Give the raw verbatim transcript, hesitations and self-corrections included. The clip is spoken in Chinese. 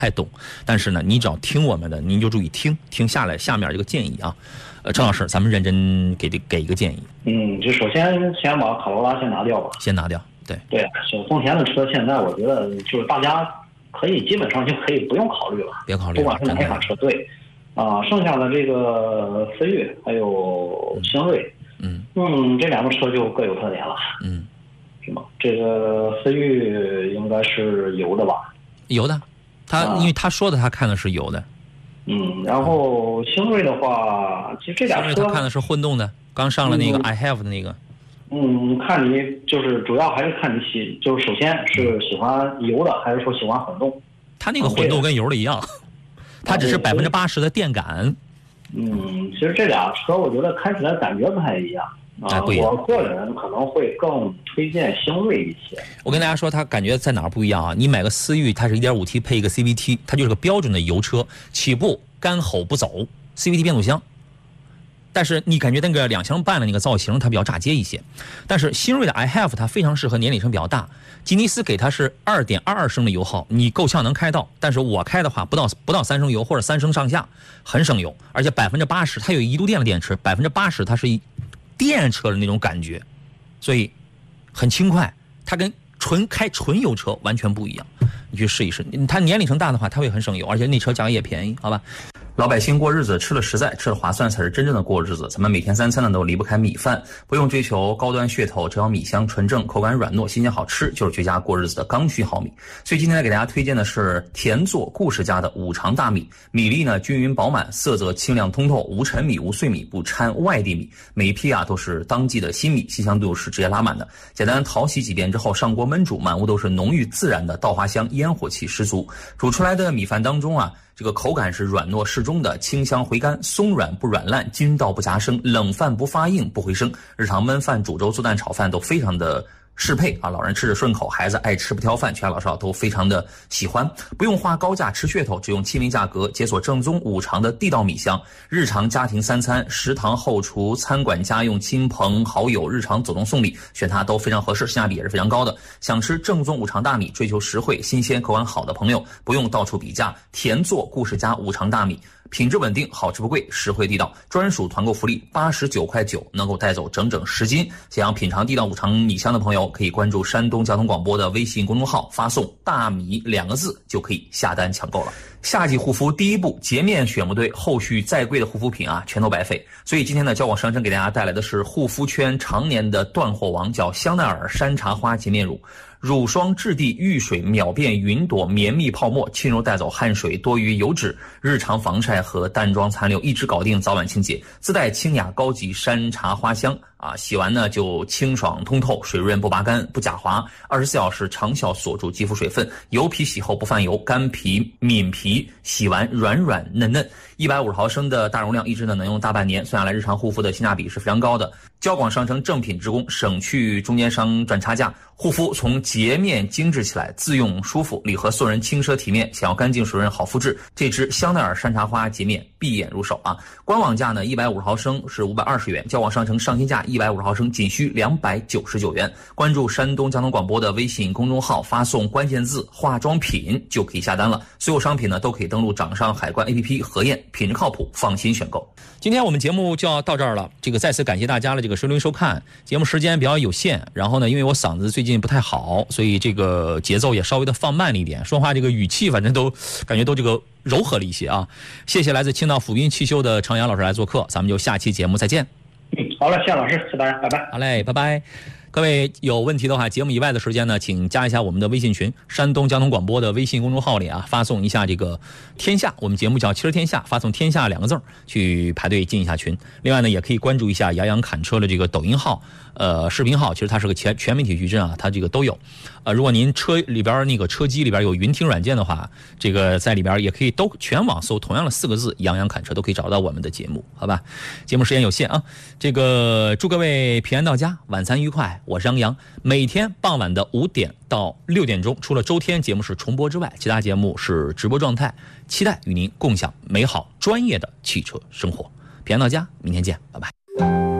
太懂，但是呢，你只要听我们的，您就注意听听下来下面这个建议啊。呃，郑老师，咱们认真给给一个建议。 嗯，就首先先把卡罗拉先拿掉吧。 先拿掉，对。 对，小丰田的车现在我觉得就是大家可以基本上就可以不用考虑了， 别考虑了， 不管是哪一款车，对。啊，剩下的这个思域还有星瑞， 嗯嗯，这两个车就各有特点了。 嗯， 是吗？这个思域应该是油的吧？ 油的，他、啊、因为他说的他看的是油的。 嗯，然后星瑞的话，其实这俩车他看的是混动的，刚上了那个 I have 的那个。 嗯，看你就是主要还是看你喜，就是首先是喜欢油的，还是说喜欢混动？ 他那个混动跟油的一样，它只是百分之八十的电感。 嗯，其实这俩车我觉得开起来感觉不太一样。啊，我个人可能会更推荐星瑞一些。 我跟大家说，它感觉在哪儿不一样啊？你买个思域，它是 一点五 T 配一个 C V T， 它就是个标准的油车，起步干吼不走 ，C V T 变速箱。但是你感觉那个两厢半的那个造型，它比较炸街一些。但是新锐的 I have 它非常适合年里程比较大，吉尼斯给它是 二点二二 升的油耗，你够呛能开到。但是我开的话，不到不到三升油或者三升上下，很省油，而且百分之八十它有一度电的电池，百分之八十它是一。电车的那种感觉，所以很轻快，它跟纯开纯油车完全不一样。你去试一试，它年里程大的话，它会很省油，而且那车价格也便宜，好吧？老百姓过日子吃了实在，吃了划算才是真正的过日子。咱们每天三餐呢都离不开米饭，不用追求高端噱头，只要米香纯正，口感软糯，新鲜好吃，就是绝佳过日子的刚需好米。所以今天来给大家推荐的是田作故事家的五常大米，米粒呢均匀饱满，色泽清亮通透，无陈米无碎米，不掺外地米，每一批啊都是当季的新米，新香度是直接拉满的。简单淘洗几遍之后上锅焖煮，满屋都是浓郁自然的稻花香，烟火气十足。煮出来的米饭当中啊，这个口感是软糯适中的，清香回甘，松软不软烂，筋道不夹生，冷饭不发硬不回生。日常焖饭、煮粥、做蛋、炒饭都非常的适配啊，老人吃着顺口，孩子爱吃不挑饭，全家老少都非常的喜欢。不用花高价吃噱头，只用亲民价格解锁正宗五常的地道米香。日常家庭三餐、食堂后厨、餐馆家用、亲朋好友日常走动送礼，选它都非常合适，性价比也是非常高的。想吃正宗五常大米，追求实惠、新鲜、口感好的朋友，不用到处比价，田作故事家五常大米。品质稳定，好吃不贵，实惠地道，专属团购福利八十九块九，能够带走整整十斤。想要品尝地道五常米香的朋友，可以关注山东交通广播的微信公众号，发送大米两个字就可以下单抢购了。夏季护肤第一步，洁面选不对，后续再贵的护肤品啊，全都白费。所以今天呢，交广商城给大家带来的是护肤圈常年的断货王，叫香奈儿山茶花洁面乳。乳霜质地遇水秒变云朵，绵密泡沫，轻柔带走汗水多余油脂，日常防晒和淡妆残留一直搞定，早晚清洁，自带清雅高级山茶花香啊，洗完呢就清爽通透，水润不拔干不假滑，二十四小时长效锁住肌肤水分，油皮洗后不泛油，干皮抿皮洗完软软嫩嫩。一百五十毫升的大容量，一支呢能用大半年，算下来日常护肤的性价比是非常高的。交广商城正品直供，省去中间商赚差价，护肤从洁面精致起来，自用舒服，礼盒送人轻奢体面。想要干净水润好肤质，这支香奈儿山茶花洁面闭眼入手啊！官网价呢一百五十毫升是五百二十元，交广商城上新价一百五十毫升仅需两百九十九元。关注山东交通广播的微信公众号，发送关键字化妆品就可以下单了。所有商品呢都可以登录掌上海关 A P P 核验，品质靠谱，放心选购。今天我们节目就要到这儿了，这个再次感谢大家的这个收听收看。节目时间比较有限，然后呢，因为我嗓子最近不太好，所以这个节奏也稍微的放慢了一点，说话这个语气反正都感觉都这个柔和了一些啊。谢谢来自青岛府滨汽修的常阳老师来做客，咱们就下期节目再见。 嗯，好了，谢老师，谢大家，拜拜。 好嘞，拜拜。各位有问题的话，节目以外的时间呢，请加一下我们的微信群，山东交通广播的微信公众号里啊，发送一下这个天下，我们节目叫汽车天下，发送天下两个字去排队进一下群。另外呢，也可以关注一下杨洋侃车的这个抖音号，呃，视频号，其实它是个全全媒体矩阵啊，它这个都有。呃，如果您车里边那个车机里边有云听软件的话，这个在里边也可以都全网搜同样的四个字杨洋侃车，都可以找到我们的节目，好吧？节目时间有限啊，这个祝各位平安到家，晚餐愉快。我是杨洋，每天傍晚的五点到六点钟，除了周天节目是重播之外，其他节目是直播状态，期待与您共享美好专业的汽车生活。平安到家，明天见，拜拜。